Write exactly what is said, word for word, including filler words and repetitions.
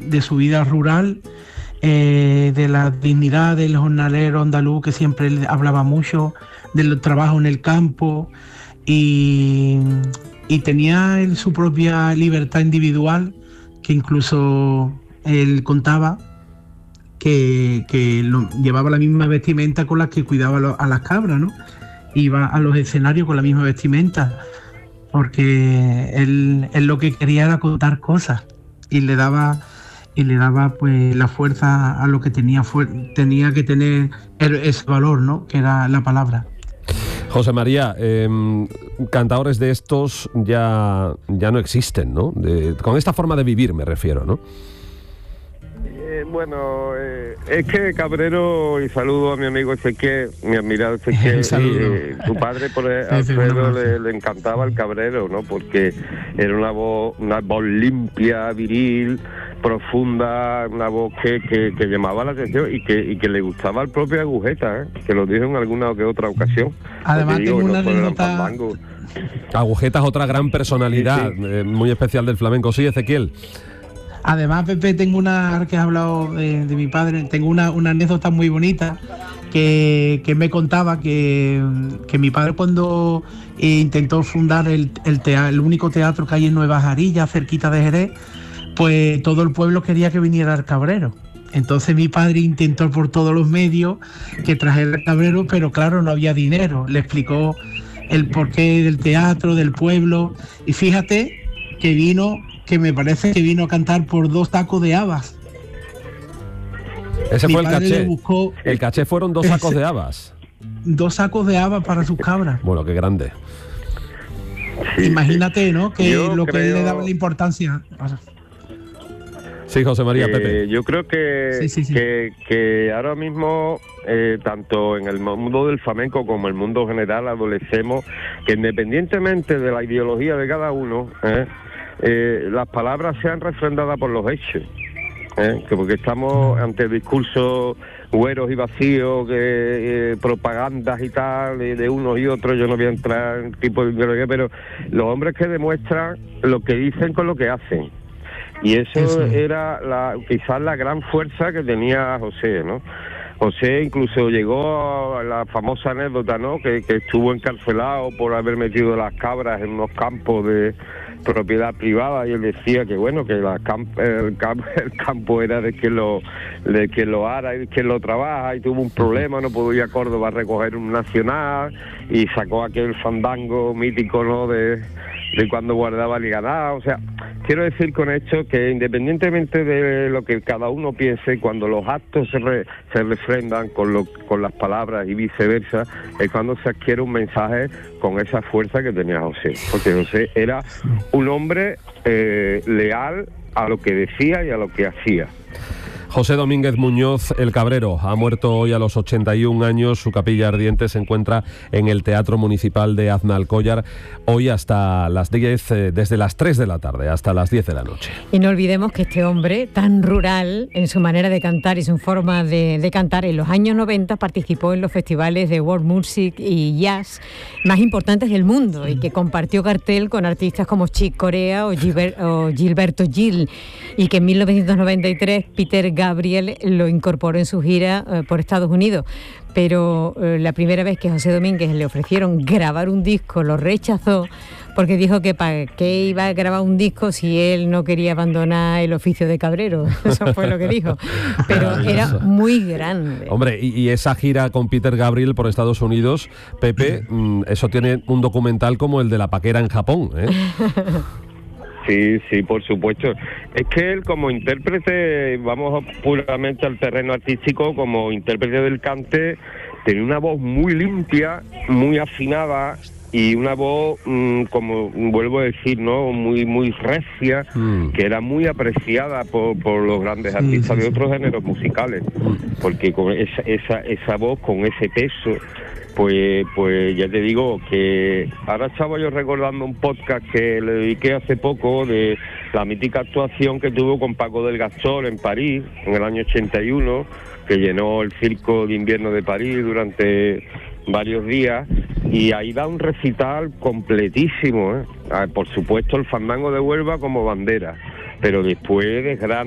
de su vida rural, eh, de la dignidad del jornalero andaluz, que siempre él hablaba mucho del trabajo en el campo, y, y tenía él su propia libertad individual, que incluso él contaba que, que lo, llevaba la misma vestimenta con la que cuidaba a, lo, a las cabras, ¿no? Iba a los escenarios con la misma vestimenta, porque él, él lo que quería era contar cosas, y le daba y le daba pues la fuerza a lo que tenía fu- tenía que tener ese valor, ¿no? Que era la palabra. José María, eh, cantadores de estos ya, ya no existen, ¿no? De, con esta forma de vivir me refiero, ¿no? Eh, bueno, eh, es que Cabrero, y saludo a mi amigo Ezequiel, mi admirado Ezequiel, eh, su padre, por el, Alfredo, le, le encantaba el Cabrero, ¿no? Porque era una voz, una voz limpia, viril, profunda, una voz que, que, que llamaba la atención y que, y que le gustaba al propio Agujeta, ¿eh? Que lo dijo en alguna que otra ocasión. Además, digo, tengo una anécdota. Agujeta es otra gran personalidad, sí, sí. Eh, muy especial del flamenco. Sí, Ezequiel. Además, Pepe, tengo una, ahora que has hablado de, de mi padre, tengo una, una anécdota muy bonita que, que me contaba que, que mi padre, cuando intentó fundar el, el, teatro, el único teatro que hay en Nueva Jarilla, cerquita de Jerez, pues todo el pueblo quería que viniera el Cabrero. Entonces mi padre intentó por todos los medios que trajera el Cabrero, pero claro, no había dinero. Le explicó el porqué del teatro, del pueblo, y fíjate que vino... que me parece que vino a cantar por dos tacos de habas. Ese Mi fue el caché. Buscó, el caché fueron dos sacos de habas. Dos sacos de habas para sus cabras. Bueno, qué grande. Sí, imagínate, ¿no? Que yo lo creo... que él le daba la importancia. Sí, José María, eh, Pepe. Yo creo que, sí, sí, sí. que, que ahora mismo, eh, tanto en el mundo del flamenco como en el mundo general, adolecemos que independientemente de la ideología de cada uno, ¿eh? Eh, las palabras sean refrendadas por los hechos, ¿eh? Que porque estamos ante discursos güeros y vacíos, que, eh, propagandas y tal, eh, de unos y otros. Yo no voy a entrar en tipo de ideología, pero los hombres que demuestran lo que dicen con lo que hacen. Y eso, eso. era la, quizás la gran fuerza que tenía José, ¿no? José incluso llegó a la famosa anécdota, ¿no? Que, que estuvo encarcelado por haber metido las cabras en unos campos de propiedad privada, y él decía que bueno, que la camp, el, camp, el campo era de quien lo de quien lo ara y de quien lo trabaja, y tuvo un problema, no pudo ir a Córdoba a recoger un nacional, y sacó aquel fandango mítico, ¿no? De, de cuando guardaba el ganado. O sea, quiero decir con esto que independientemente de lo que cada uno piense, cuando los actos se, re, se refrendan con, lo, con las palabras y viceversa, es cuando se adquiere un mensaje con esa fuerza que tenía José. Porque José era un hombre eh, leal a lo que decía y a lo que hacía. José Domínguez Muñoz, el Cabrero, ha muerto hoy a los ochenta y un años. Su capilla ardiente se encuentra en el Teatro Municipal de Aznalcóllar, hoy hasta las diez, eh, desde las tres de la tarde hasta las diez de la noche. Y no olvidemos que este hombre, tan rural en su manera de cantar y su forma de, de cantar, en los años noventa participó en los festivales de World Music y Jazz más importantes del mundo, y que compartió cartel con artistas como Chick Corea o, Gilber, o Gilberto Gil, y que en mil novecientos noventa y tres Peter Gabriel lo incorporó en su gira eh, por Estados Unidos. Pero eh, la primera vez que José Domínguez le ofrecieron grabar un disco, lo rechazó, porque dijo que para qué iba a grabar un disco si él no quería abandonar el oficio de cabrero. Eso fue lo que dijo. Pero era muy grande. Hombre, y, y esa gira con Peter Gabriel por Estados Unidos, Pepe, mm, eso tiene un documental como el de La Paquera en Japón, ¿eh? Sí, sí, por supuesto. Es que él, como intérprete, vamos puramente al terreno artístico, como intérprete del cante, tenía una voz muy limpia, muy afinada, y una voz, mmm, como vuelvo a decir, ¿no? Muy muy recia, mm. que era muy apreciada por, por los grandes artistas sí, sí, de otros sí. géneros musicales, mm. porque con esa, esa, esa voz, con ese peso, pues pues ya te digo que ahora estaba yo recordando un podcast que le dediqué hace poco de la mítica actuación que tuvo con Paco del Gastor en París en el año ochenta y uno, que llenó el Circo de Invierno de París durante varios días, y ahí da un recital completísimo, ¿eh? Por supuesto el fandango de Huelva como bandera, pero después desgrana